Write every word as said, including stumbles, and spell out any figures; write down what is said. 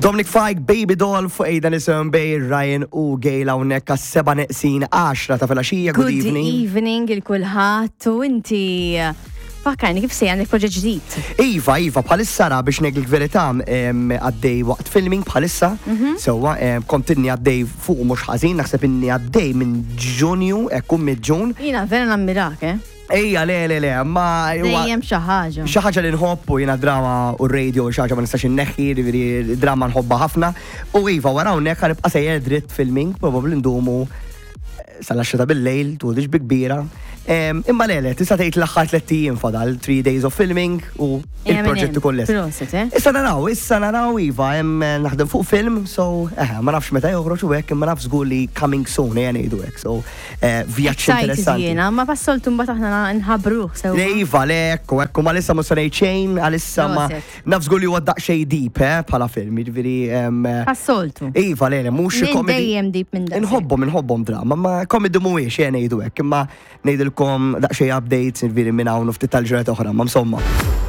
Dominic Fike, Baby Doll, fuq ejda nisim bej Ryan u Gail hawnhekk għas-seba' neqsin għaxra ta' filgħaxija. Good evening. Good evening il-kulħadd u inti fakkarni kif se għandek proġett ġdid. Iva, Iva, bħalissa ra biex ngħidlek verità għaddej waqt filming bħalissa. Sewwa kont inni għaddej fuq mhux ħażin, naħseb inni għaddej minn Ġunju, hekk mid-Ġun. Jiena vera nammirak, eh? Ejja, le, le, le, ma... Dejjem xi ħaġa. Xi ħaġa li nħobbu jiena drama u r-radio xi ħaġa ma nistax inneħħi, jiġifieri drama nħobba ħafna. U iva, wara hawnhekk ħanibqa' sejjer dritt filming, probabbli ndumu sal-għaxra ta' bil-lejl, tuħdix bi kbira. Imma lele, tista' tgħid l-aħħar tliet ijiem fadal, three days of filming u il-proġett ukoll lest. Issa naraw, issa naraw iva, hemm naħdem fuq film, so eh ma nafx meta joħroġ u hekk, imma naf żgur li coming soon ejja ngħidu hekk. So vjaġġ interessanti. Jiena, ma passoltu mbagħad aħna nħabbruh sew. Iva, le hekk u hekk, ma issa mhux se ngħid xejn, għalissa ma naf żgur li huwa daqsxejn deep, eh, bħala film, jiġifieri passoltu. Iva, lele, mhux comedy. Dejjem deep minn dak. Inħobbhom, inħobbhom drama, ma comedy mhuwiex ejja ngħidu hekk, imma ngħidilkom daqsxejn updates, jiġifieri minn hawn u ftit tal-ġranet oħra, ma insomma.